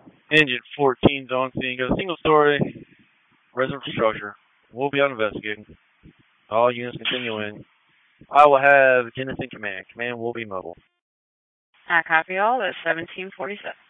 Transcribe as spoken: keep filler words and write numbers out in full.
Engine fourteen's on scene. Got a single story resident structure. We'll be out investigating. All units continue in. I will have Kenneth in command. Command will be mobile. I copy all. That's seventeen forty-seven.